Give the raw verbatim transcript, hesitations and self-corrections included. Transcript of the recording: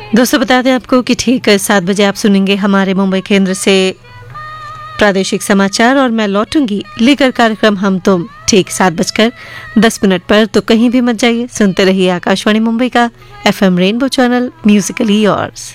दोस्तों बता दें आपको कि ठीक सात बजे आप सुनेंगे हमारे मुंबई केंद्र से प्रादेशिक समाचार और मैं लौटूंगी लेकर कार्यक्रम हम तुम ठीक सात बजकर दस मिनट पर। तो कहीं भी मत जाइए, सुनते रहिए आकाशवाणी मुंबई का FM rainbow channel Musically yours.